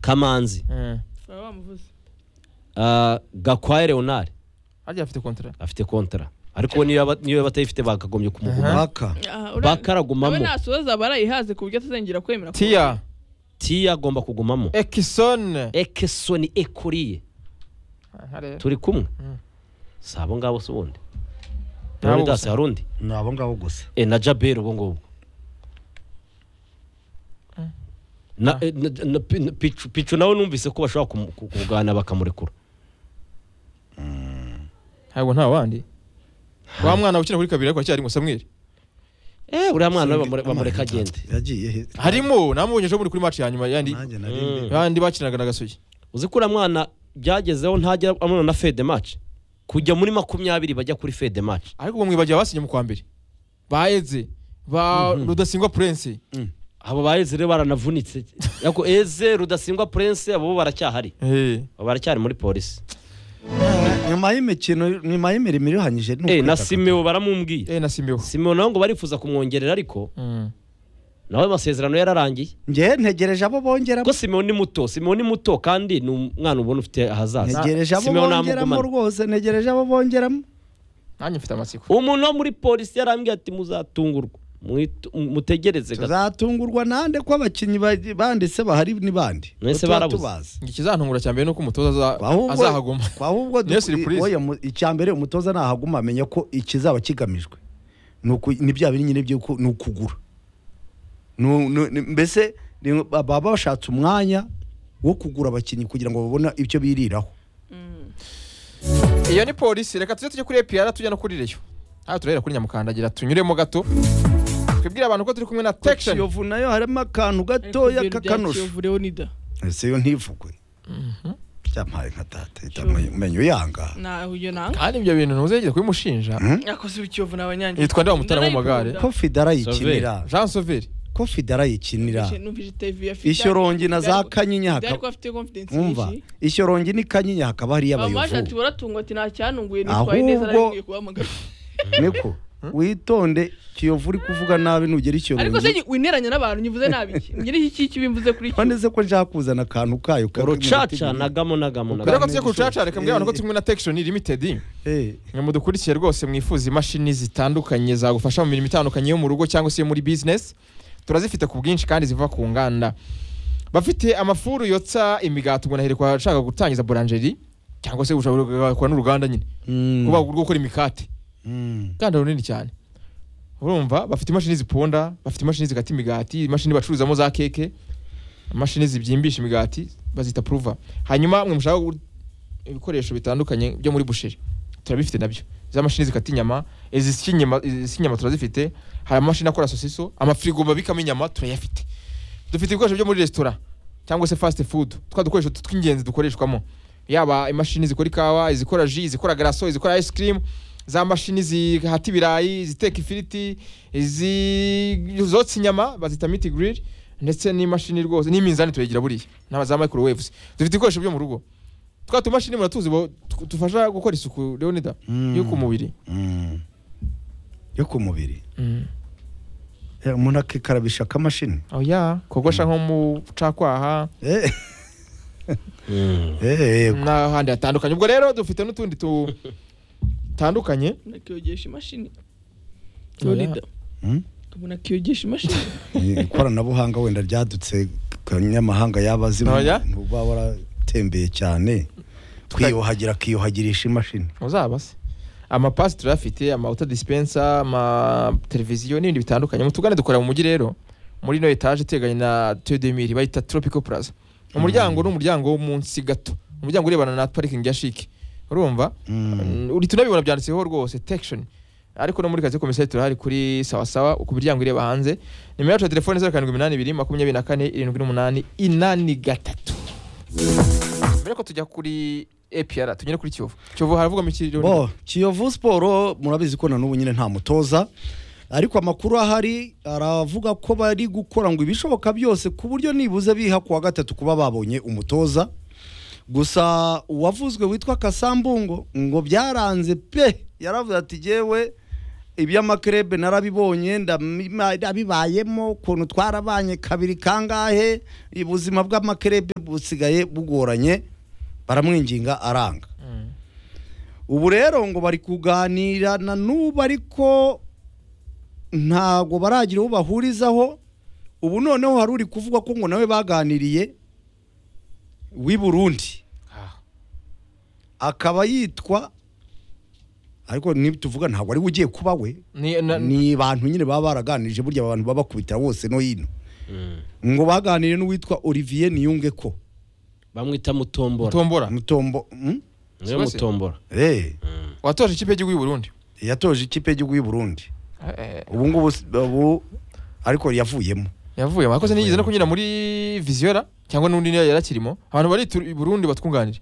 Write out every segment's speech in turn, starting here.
Kamanzi bamuvuze Gakwaye Leonard ajya afite kontra ariko niyo batayifite bakagombye kumuguma bakaragumamo abe nasoza barayihaze ku buryo atazengera kwemera Tia agomba kugumamo Ekison Ekuriye turi kumwe sabo ngabo subundi nabo dase harundi nabo ngabo gusa na Jabel ubwo na Pichu nawe numvise ko bashobora kugana bakamurekura ntabwo nta wandi wa mwana ukina kuri kabiri ariko cyari ngo Samuel uriya mwana bamureka agende yagiye harimo namubonye ejo muri kuri match ya nyuma yandi bakinaga na Gasogi uzi ko uriya mwana byagezeho ntajya amuna na Fede match kujya muri 20 bajya kuri Fede match ariko ngo mwibagiye basinye mu kwa mbere baeze ba Rudasingwa Prince abo baeze rero baranavunitse yako eze Rudasingwa Prince abo baracyahari baracyari muri polisi nyuma y'imirimo irihanyije na Simeo baramumbwiye na Simeo naho ngo barifuza kumwongerera ariko nawe amasezerano yararangiye nge ntegereje abo bongeramo ko Simeo ni muto kandi ni umwana ubona ufite ahazaza ntegereje abo bongeramo rwose ntegereje abo bongeramo nanjye mfite amatsiko umuntu wo muri polisi yarambwiye ati muzatungurwa mutegereze gato zatungurwa nande ko abakinyi banditse bahari ni bandi mwese barabuze ikizantungura cyambere nuko umutoza azahaguma ahubwo oya icyambere umutoza nahaguma amenye ko ikizaba kigamijwe ni bya biri nyine byo nukugura mbese baba bashatse umwanya wo kugura abakinyi kugira ngo babone icyo biriraho iyo ni polisi reka tujye kuri EPR tujya no kuri Reyo turahera kuri Nyamukandagira tunyuremo gato twibwira abantu ko turi kumwe na Tection Kiyovu nayo harimo akantu gatoya kakanosha Kiyovu Leonida ese yo ntivugwe cyamaye nka data itamenyo yanga na uyo nanga kandi ibyo bintu ntuzegere kubimushinja yakoze Kiyovu n'abanyange yitwa nda mutara mu magare ko Fidara yikinira Jean Sauveur ko Fidara yikinira Ishyorongi na za Kanyinya umva Ishyorongi ni Kanyinya hakaba hari y'abayovu amajati baratungwa ati nta cyanunguye nitwaye neza aragiye kuhamagara niko witonde Kiyovu uri kuvuga nabi nugera Ishyorongi ariko se wineranya n'abantu nyivuze nabi ngiri iki kibimvuze kuri cyo ndeze ko nja kuzana kantu kayo rucaca nagamo reka tujye kurucaca reka mbwira abantu ko tumwe na Tection Limited mudukurikiye rwose mwifuza imashini zitandukanye zagufasha mu mirimo itandukanye yo mu rugo cyangwa se muri business turazifite ku bwinshi kandi ziva ku nganda bafite amafuru yotsa imigati ubwo naherekwa ashaka gutangiza boulangerie cyangwa se ushobora kwa n'uruganda nyine kuba gukora imikati kandi runini cyane urumva bafite imashini ziponda bafite imashini zikata imigati imashini bacuruzamo za keke imashini zibyimbisha imigati bazita prover hanyuma mwe mushaka ibikoresho bitandukanye byo muri boucherie turabifite nabyo za mashini zikata inyama izinyama turazifite hari amashini akora sosiso amafrigo babikamo inyama turayafite dufite ibikoresho byo muri restaurant cyangwa se fast food dukoresho tw'ingenzi dukoreshwamo yaba imashini zikora ikawa izikora jus izikora glaçon izikora ice cream za mashini zihata ibirayi ziteka ifiriti zotsa inyama bazita meat grill ndetse n'imashini rwose n'iminzani turegira buriya n'abaza microwaves dufite ibikoresho byo mu rugo tumashini muratuzi tufasha gukora isuku Leonida yo ku mubiri umuntu akikarabisha akamashini oya kogosha nko mu cakwaha n'ahandi hatandukanye ubwo rero dufite n'utundi tandukanye nakiyogesha imashini Leonida tubona kiyogesha imashini ikoranabuhanga wenda ryadutse kanyamahanga yabazi nuba waratembeye cyane kiyuhagirisha imashini uzabase amapasi turafite amauto dispenser ama televiziyo n'ibindi bitandukanye mutugane dukora mu mujyi rero muri no etage teganye na Tedemiri bayita Tropical Plaza umuryango n'umuryango wo munsi gato umuryango urebana na parking ya Chic urumva uri tunabibona byanditseho rwose Tection ariko no muri kazi komisari turahari kuri sawa ku biryango ireba hanze nimero ya telefone 0722 mbere ko tujya kuri EPR tugere kuri Kiyovu haravuga mu kiriro Kiyovu Sport murabizi ko nanubu nyine nta mutoza ariko amakuru ahari aravuga ko bari gukora ngo ibishoboka byose ku buryo nibuze biha kuwa gatatu kuba babonye umutoza gusa uwavuzwe witwa Kasambungo ngo byaranze pe yaravuze ati jewe iby'amakrebe narabibonye ndabibayemo kuntu twarabanye kabiri kangahe ibuzima bw'amakrebe busigaye bugoranye baramwinginga aranga ubu rero ngo bari kuganira na n'ubu ariko ntago baragira uwo bahurizaho ubu noneho hari uri kuvuga ko ngo nawe baganiriye w'i Burundi akaba yitwa ariko tuvuga ntabwo ari ugiye kuba we ni abantu nyine baba baraganirije burya abantu baba bakubita bose no hino ngo baganiriye n'uwitwa Olivier Niyungeko bamwita Mutombora Mutombora watoje ikipe y'u Burundi yatoje ikipe y'u Burundi ubu ariko yavuyemo akoze nigeze no kunyura muri Visiora cyangwa n'undi niyo yarakirimo abantu bari i Burundi batwunganira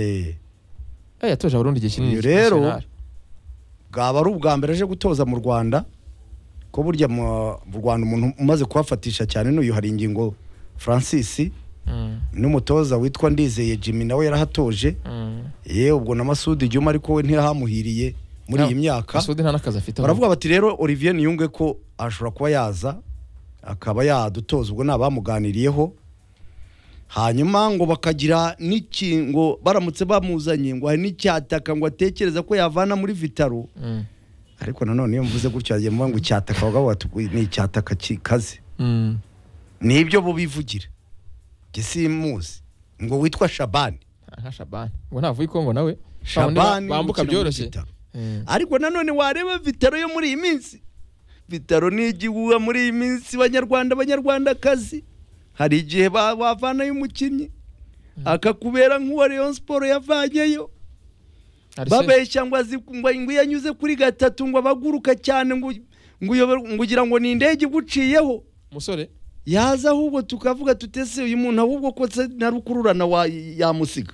yatoje Burundi igihe kinini rero bwaba ari ubwa mbere aje gutoza mu Rwanda ko burya mu Rwanda umuntu umaze kuhafatisha cyane n'uyu hari ingingo Francis n'umutoza witwa Ndizeye Jimmy nawe yarahatoje ubwo na Masudi Juma ariko we ntiyahamuhiriye muri iyi myaka Masudi nta nakaza afite baravuga bati rero Olivier Niyunge ko ashobora kuba yaza akaba yadutoza ubwo nabamuganiriyeho hanyuma ngo bakagira n'ikingo baramutse bamuzanye ngo hari n'icyataka ngo atekereza ko yavana muri Vitaro ariko nanone iyo mvuze gutyo yagiye ngo icyataka bagabo ni icyataka kikaze nibyo bo bivugira gisimuzi ngo witwa Shabani ngo ntavuye Kongo nawe bambuka byoroshye ariko nanone wareba Vitaro yo muri iyi minsi Vitaro ni igihuha muri iyi minsi banyarwandakazi hari igihe bavana y'umukinnyi akakubera nk'uwa Rayon Sport yavanyeyo babeshya ngo yanyuze kuri gatatu ngo abaguruka cyane ngo ugira ngo ni indege iguciyeho musore yaza ahubwo tukavuga tutese uyu muntu ahubwo ko narukururana yamusiga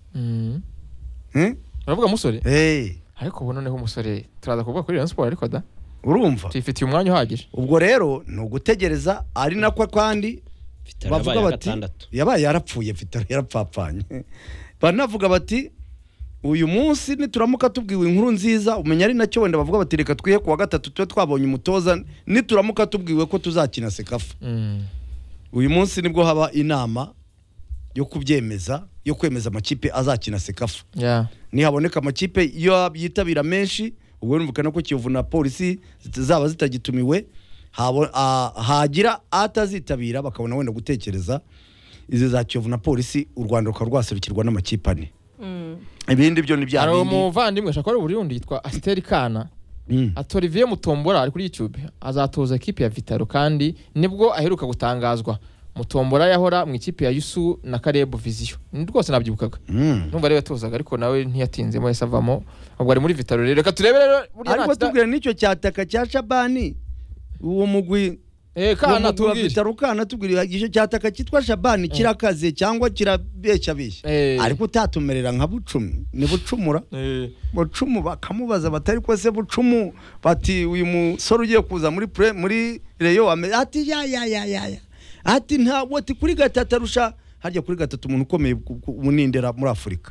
uravuga musore ariko ubu noneho umusore turaza kuvuga kuri Rayon Sport ariko da urumva tifitiye umwanya uhagije ubwo rero ni ugutegereza ari nako kandi bavuga bati yabaye yarapfuye Vitaro yarapfapfanye banavuga bati uyu munsi nituramuka tubwiwe inkuru nziza umenya ari nacyo wenda bavuga bati reka twihe kuwa gatatu twe twabonye umutoza nituramuka tubwiwe ko tuzakina Sekafa uyu munsi nibwo haba inama yo kubyemeza yo kwemeza amakipe azakina Sekafa nihaboneka amakipe iyo yitabira menshi ubwo numvikana ko Kiyovu na Polisi zaba zitagitumiwe hagira atazitabira bakabona wenda gutekereza izi za Kiyovu na Polisi u Rwanda rwaserukirwa n'amakipe ane ibindi byo ni bya bindi umuvandimwe ashaka ari Burundi yitwa Asteri Kana Olivier Mutombora ari kuri YouTube azatoza equipe ya Vitaro kandi nibwo aheruka gutangazwa Mutombora yahora mu ikipe ya Yusu na Karebo Vision rwose nabyibukaga numva rero yatozaga ariko nawe ntiyatinzemo yasavamo ubwo ari muri Vitaro rero reka turebe rero ariko tubwira nicyo cyataka cya Shabani uwo mugwi Kana tubwira Vitaro Kana tubwira igisho cyataka cyitwa Shabani kirakaze cyangwa kirabeshya ariko utatumerera nka Bucumi ni Bucumura Bucumu bakamubaza batari ko se Bucumu bati uyu musore ugiye kuza muri Reyo ati ya ati ntabwo ati kuri gatatu arusha harya kuri gatatu umuntu ukomeye umunindera muri Afurika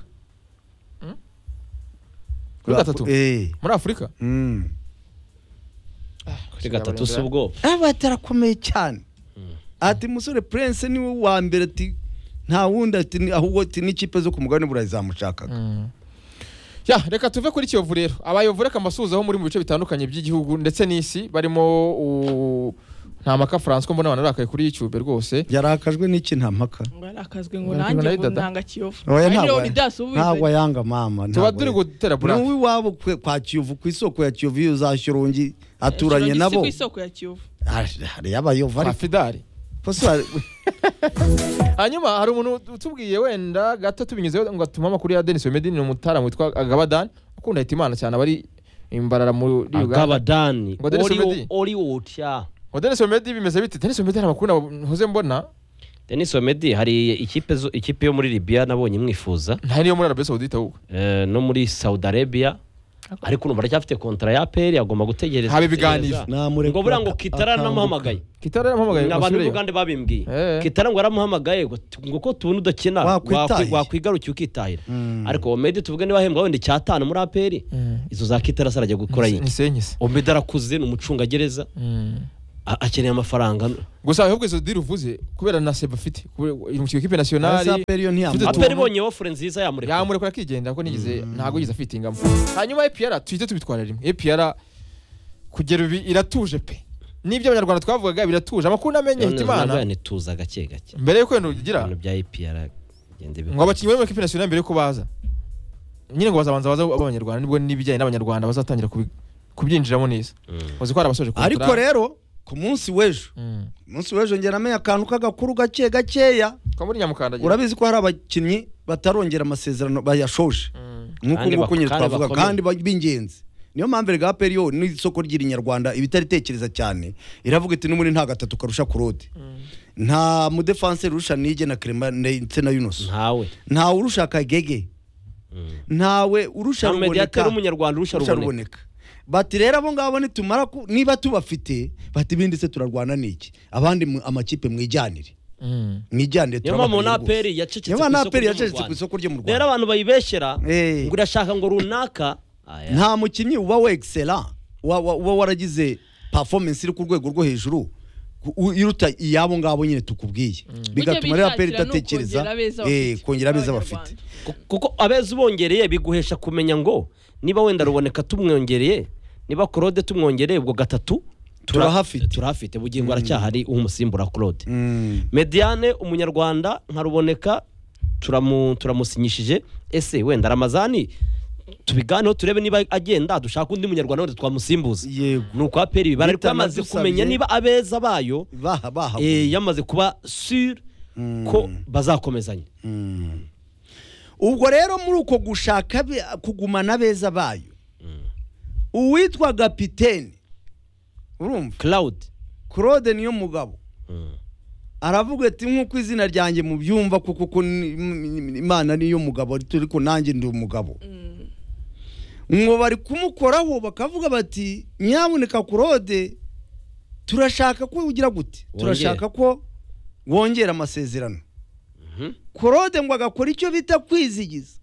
kuri gatatu muri Afurika kuri gatatu si ubwo batarakomeye cyane ati musore Prince niwe wa mbere ati nta wundi ati ahubwo ati n'ikipe zo ku mugabane burayi zamushakaga reka tuve kuri Kiyovu rero abayovu reka amasuhuza aho muri mu bice bitandukanye by'igihugu ndetse n'isi barimo nta maka France ko mbona abantu arakaye kuri YouTube rwose yarakajwe n'iki nta maka barakazwe ngo nanjye ngo ntanga Kiyovu ntabwo yanga mama tuba turi gutera buraka n'uwi wabo kwa Kiyovu ku isoko ya Kiyovu uzashyorongi aturanye nabo ku isoko ya Kiyovu hari yabayovu ari Fidari hanyuma hari umuntu utubwiye wenda gato tubinyuzeho ngo atuma amakuru ya Denis Omedi ni umutaramu witwa Agabadan ukunda Hitimana cyane abari imbarara muri Uganda Agabadan ori utya Denis Omedi bimeze bite Denis Omedi hari amakuru nahoze mbona Denis Omedi hari ikipe yo muri Libya nabonye mwifuza ntari yo muri Arabia Saudite ahubwo no muri Saudi Arabia ariko numva cyafite kontra ya PL agomba gutegereza habe biganiro ngo bura ngo Kitara namuhamagaye n'abantu b'Uganda babimbwiye Kitara ngo aramuhamagaye ngo ko tubona udakina wakwigarukiye ukitahira ariko Omedi tuvuge niba hembwa wenda cyatanu muri APR izo za Kitara sarajya gukora yiki nisenyise Omedi arakuze n'umucungagereza akeneye amafaranga gusa ahubwo izo deal uvuze kubera na Seba afite mu kipe nationale aperi bonye offer nziza yamurekura akigenda ko nigize ntago yiza fitingamo hanyuma EPR tuyite tubitwara rimwe EPR kugera ubi iratuje pe nibyo abanyarwanda twavugaga biratuje amakuru namenye hitimana nituza gake mbere yuko ndugira ibintu bya EPR gende ngo abakinnyi bari mu kipe nationale mbere ko baza nyine ngo bazabanza abanyarwanda nibwo nibijyanye n'abanyarwanda bazatangira kubyinjiramo neza uzi ko arabasoje kontra ariko rero ku munsi w'ejo ngera amenya akantu k'agakuru gakeya ko muri nyamukandagira urabizi ko hari abakinnyi batarongera amasezerano bayashoje nk'uko nyine twavuga kandi b'ingenzi niyo mpamvu rega periyo n'isoko ry'irinyarwanda ibitaritekereza cyane iravuga iti n'umuri nta gatatu karusha Claude nta mu defense rusha Nige na Clement ndetse na Yunus ntawe urusha Kagege ntawe urusha mediateur umunyarwanda urusha ruboneka bati rero abo ngabo nitumara niba tubafite bati bindi se turarwana niki abandi amakipe mwijyanire mwijyanire turabona na aperi yacecetse ku isoko ryo mu Rwanda rero abantu bayibeshera ngo urashaka ngo runaka nta mukinnyi uba we excellent waragize performance iri ku rwego rwo hejuru iruta iyabo ngabo nyine tukubwiye bigatuma rero aperi idatekereza kongera abeza bafite kuko abeza ubongereye biguhesha kumenya ngo niba wenda ruboneka tumwongereye niba Claude tumwongereye ubwo gatatu turahafite bugingo aracyahari umusimbura Claude Mediane umunyarwanda nka ruboneka turamusinyishije ese wenda Ramazani tubiganeho turebe niba agenda dushaka undi munyarwanda wenda twamusimbuza nuko aperi bibara ariko yamaze kumenya niba abeza bayo yamaze kuba sûr ko bazakomezanya ubwo rero muri uko gushaka kugumana beza bayo uwitwa kapiteni urumva Claude niyo mugabo aravuga ati nk'uko izina ryanjye mu byumva kuko Imana niyo mugabo ariko nanjye ndi umugabo ngo bari kumukoraho bakavuga bati nyabuneka Claude turashaka ko ugira gute turashaka ko wongera amasezerano Claude ngo agakora icyo bita kwizigiza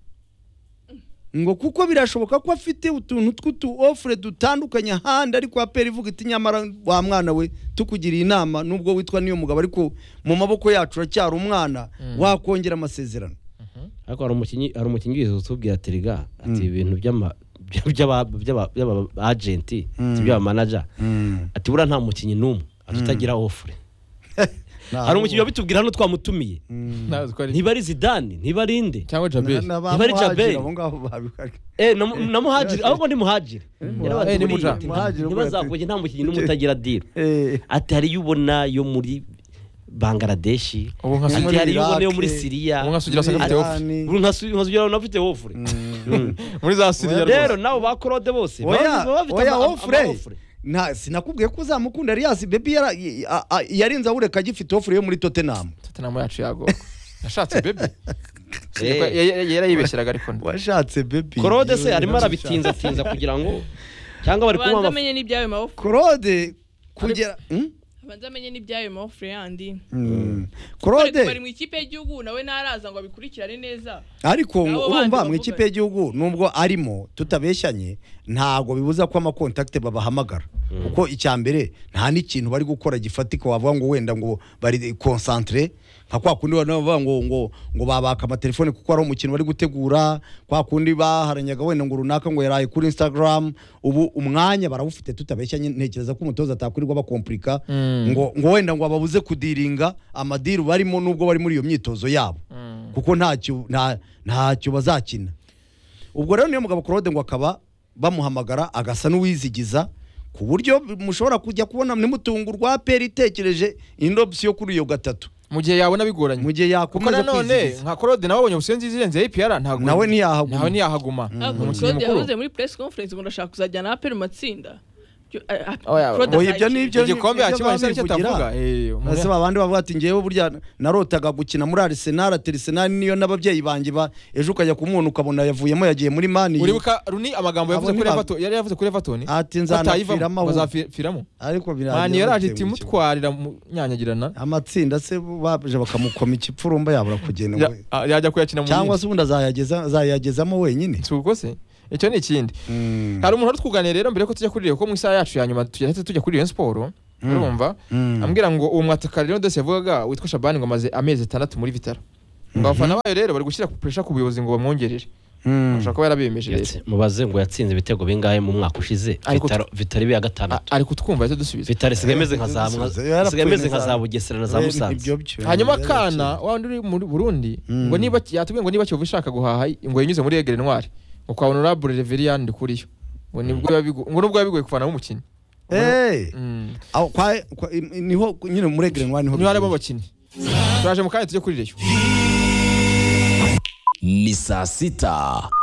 ngo kuko birashoboka ko afite utuntu tw'utu offre dutandukanye handi ariko aperi ivuga iti nyamara wa mwana we tukugiriye inama nubwo witwa niyo mugabo ariko mu maboko yacu racyari umwana wakongera amasezerano ariko hari umukinnyi wizutubwira Teriga ati ibintu by'aba agenti by'aba manager ati bura nta mukinnyi numwe atutagira offre hari umukinnyi wabitubwira hano twamutumiye niba ari Zidane niba ari inde cyangwa Jabel niba ari Jabel na Muhajiri ahubwo ni Muhajiri ntibazavuge nta mukinnyi n'umwe utagira deal ati hari yubona yo muri Bangladesh ati hari yubona yo muri Syria nkasugira unafite offre muri za Syria rero nabo ba Claude bose bafite offre sinakubwiye ko uzamukunda Elias Baby yarinze awureka agifite offre yo muri Tottenham yacu yago yashatse Baby yarayibeshyeraga ariko washatse Baby Claude se arimo arabitinza kugira ngo cyangwa bari kumva bamenye n'ibyawe ma offre Claude kugera abanza amenye n'ibyawe ma offre yandi Claude bari mu ikipe y'igihugu nawe naraza ngo abikurikirane neza ariko urumva mu ikipe y'igihugu nubwo arimo tutabeshyanye ntago bibuza ko ama contact babahamagara kuko icyambere nta n'ikintu bari gukora gifatika wavuga ngo wenda ngo bari concentré nka kwa kundi bavuga ngo babaka amatelefone kuko ari umukino bari gutegura kwa kundi baharanyaga wenda ngo runaka ngo yaraye kuri Instagram ubu umwanya barawufite tutabeshyanye ntekereza ko umutoza atakurirwa bakomplika ngo wenda ngo ababuze kudiringa amadiru barimo nubwo bari muri iyo myitozo yabo kuko ntacyo bazakina ubwo rero niyo mugabo Claude ngo akaba bamuhamagara agasa n'uwizigiza ku buryo mushobora kujya kubona nimutungurwa aperi itekereje indopsi yo kuri iyo gatatu mu gihe yabona bigoranye mu gihe yakomeza kwizigiza nka Claude nawe abonye ubusenzi zirenze APR ntago nawe ntiyahaguma Claude yavuze muri press conference ngo ndashaka kuzajyana na aperi matsinda ibyo nibyo igikombe yakibanje cyo tavuga nase babandi bavuga ati ngewe burya narotaga gukina muri Arsenal niyo n'ababyeyi banjye ejo ukajya kumuntu ukabona yavuyemo yagiye muri Mani uribuka Runi amagambo yavuze kuri Everton yari yavuze kuri Everton ati nzanafiramo bazafiramo ariko Mani yaraje iti mutwarira nyanyagirana amatsinda se baje bakamukoma ikipfurumba yabura kugenda yajya kuyakina mu cyangwa se ubundi azayagezamo wenyine suko se icyo ni ikindi hari umuntu twuganira rero mbere ko tujya kuri Rayon ko mu isaha yacu ya nyuma tujya kuri Rayon Sport urumva ambwira ngo uwo mwataka rero dose yavugaga witwa Shabani ngo amaze amezi 6 muri Vitaro ngo abafana bayo rero bari gushyira pressure ku buyobozi ngo bamwongerere ashaka ko yarabiyemeje rero mubaze ngo yatsinze ibitego bingahe mu mwaka ushize Vitaro biya gatandatu ariko twumva icyo dusubiza Vitaro sigemeze nka za Bugesera na za Musanze hanyuma kana wandi uri muri Burundi ngo niba yatubwiye ngo niba cyo ushaka guhaha ngo yinyuze muri Egere Noir ngo kwa Honorable Reverian ndikuriyo ngo nibwo yabigoye kuvana mu mukinnyi aho niho nyine muri Egere Noir niho harimo abakinnyi turaje mu kanya tujye kuri reyo ni saa 6